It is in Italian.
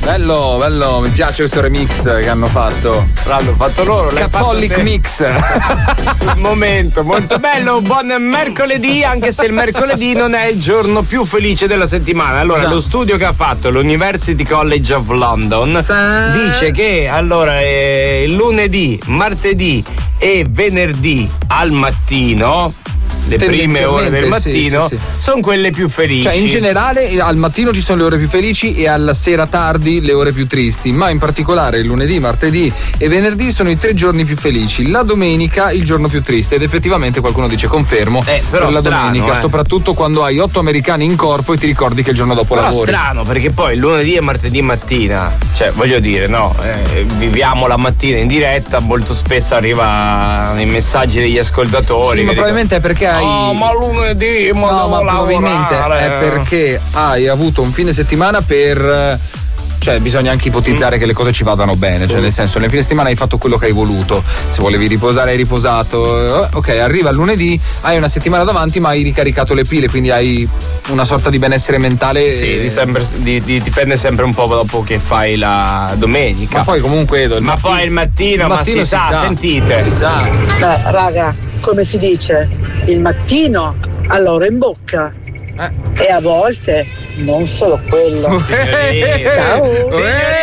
Bello, bello, mi piace questo remix che hanno fatto. L'hanno fatto loro, Catholic Mix. Momento, molto bello, buon mercoledì, anche se il mercoledì non è il giorno più felice della settimana. Allora, lo studio che ha fatto l'University College of London dice che allora il lunedì, martedì e venerdì al mattino, le prime ore del mattino, sì. Sono quelle più felici. Cioè, in generale al mattino ci sono le ore più felici e alla sera tardi le ore più tristi, ma in particolare il lunedì, martedì e venerdì sono i 3 giorni più felici. La domenica il giorno più triste, ed effettivamente qualcuno dice confermo, però per la strano, domenica, soprattutto quando hai 8 americani in corpo e ti ricordi che il giorno dopo però lavori. Però strano, perché poi il lunedì e martedì mattina, cioè voglio dire, no, viviamo la mattina in diretta, molto spesso arrivano i messaggi degli ascoltatori. Sì, ma probabilmente è perché ma lunedì, ma probabilmente è perché hai avuto un fine settimana per. Cioè, bisogna anche ipotizzare che le cose ci vadano bene, cioè nel senso, nel fine settimana hai fatto quello che hai voluto, se volevi riposare hai riposato, ok, arriva il lunedì, hai una settimana davanti ma hai ricaricato le pile, quindi hai una sorta di benessere mentale. Sì, dipende sempre un po' dopo che fai la domenica. Ma poi comunque poi il mattino si sa, sentite. Si sa. Beh, raga, come si dice, il mattino all'oro in bocca. E a volte non solo quello. Signorina. Ciao.